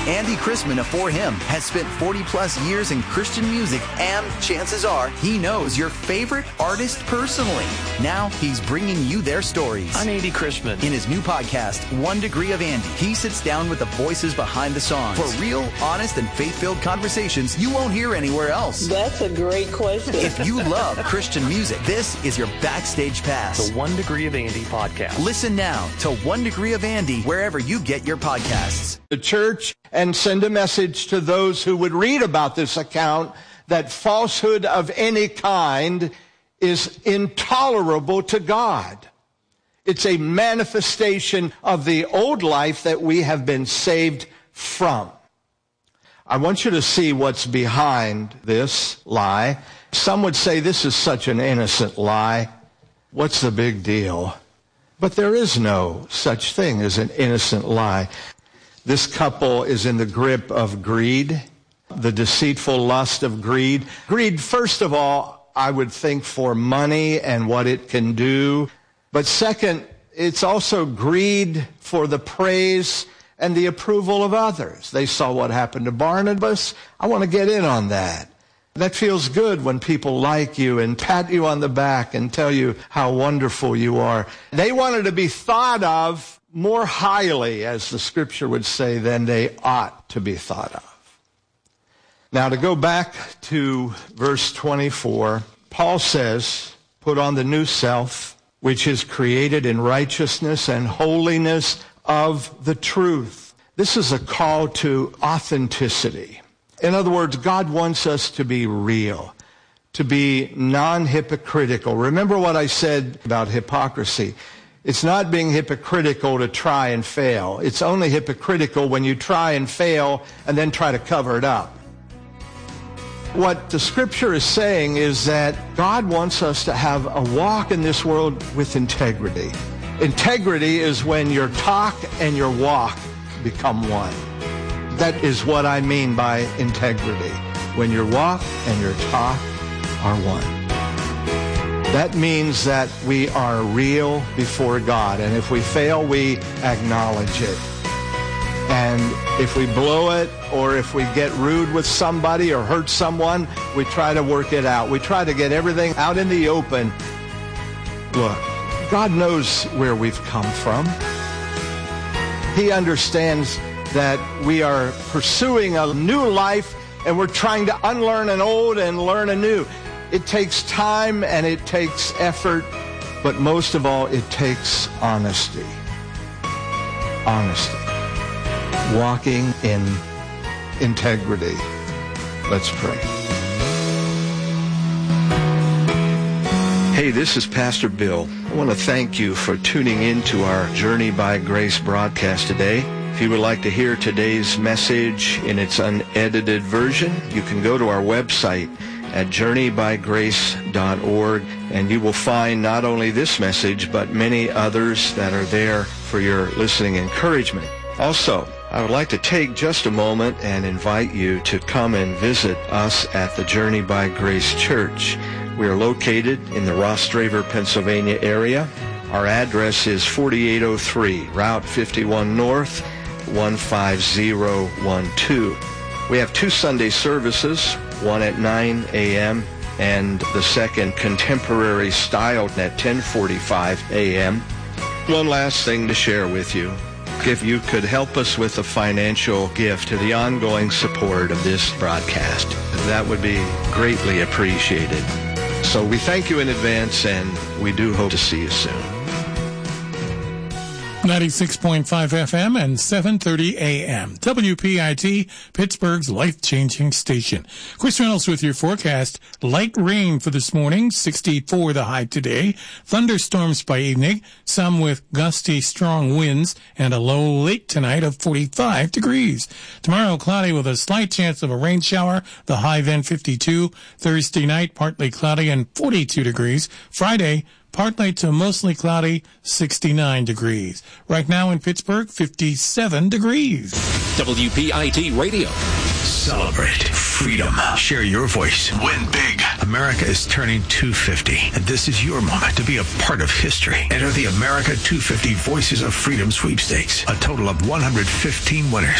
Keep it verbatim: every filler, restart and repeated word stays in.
Andy Chrisman afore him has spent forty plus years in Christian music, and chances are he knows your favorite artist personally. Now he's bringing you their stories. I'm Andy Chrisman. In his new podcast, One Degree of Andy, he sits down with the voices behind the songs for real, honest, and faith-filled conversations you won't hear anywhere else. That's a great question. If you love Christian music, this is your backstage pass. The One Degree of Andy podcast. Listen now to One Degree of Andy wherever you get your podcasts. The church, and send a message to those who would read about this account that falsehood of any kind is intolerable to God. It's a manifestation of the old life that we have been saved from. I want you to see what's behind this lie. Some would say this is such an innocent lie. What's the big deal? But there is no such thing as an innocent lie. This couple is in the grip of greed, the deceitful lust of greed. Greed, first of all, I would think for money and what it can do. But second, it's also greed for the praise and the approval of others. They saw what happened to Barnabas. I want to get in on that. That feels good when people like you and pat you on the back and tell you how wonderful you are. They wanted to be thought of more highly, as the scripture would say, than they ought to be thought of. Now, to go back to verse twenty-four, Paul says, put on the new self, which is created in righteousness and holiness of the truth. This is a call to authenticity. In other words, God wants us to be real, to be non-hypocritical. Remember what I said about hypocrisy. It's not being hypocritical to try and fail. It's only hypocritical when you try and fail and then try to cover it up. What the scripture is saying is that God wants us to have a walk in this world with integrity. Integrity is when your talk and your walk become one. That is what I mean by integrity. When your walk and your talk are one. That means that we are real before God. And if we fail, we acknowledge it. And if we blow it, or if we get rude with somebody or hurt someone, we try to work it out. We try to get everything out in the open. Look, God knows where we've come from. He understands that we are pursuing a new life and we're trying to unlearn an old and learn a new. It takes time and it takes effort, but most of all, it takes honesty. Honesty. Walking in integrity. Let's pray. Hey, this is Pastor Bill. I want to thank you for tuning in to our Journey by Grace broadcast today. If you would like to hear today's message in its unedited version, you can go to our website at journey by grace dot org, and you will find not only this message, but many others that are there for your listening encouragement. Also, I would like to take just a moment and invite you to come and visit us at the Journey by Grace Church. We are located in the Ross Draver, Pennsylvania area. Our address is forty-eight oh three, Route fifty-one North, one five zero one two. We have two Sunday services, one at nine a.m. and the second contemporary style at ten forty-five a.m. One last thing to share with you. If you could help us with a financial gift to the ongoing support of this broadcast, that would be greatly appreciated. So we thank you in advance, and we do hope to see you soon. ninety-six point five F M and seven thirty A M. W P I T, Pittsburgh's life-changing station. Chris Reynolds with your forecast. Light rain for this morning, sixty-four the high today. Thunderstorms by evening, some with gusty, strong winds, and a low late tonight of forty-five degrees. Tomorrow, cloudy with a slight chance of a rain shower, the high then fifty-two. Thursday night, partly cloudy and forty-two degrees. Friday, partly to mostly cloudy, sixty-nine degrees. Right now in Pittsburgh, fifty-seven degrees. W P I T Radio. Celebrate freedom. Share your voice. Win big. America is turning two fifty, and this is your moment to be a part of history. Enter the America two fifty Voices of Freedom sweepstakes. A total of one hundred fifteen winners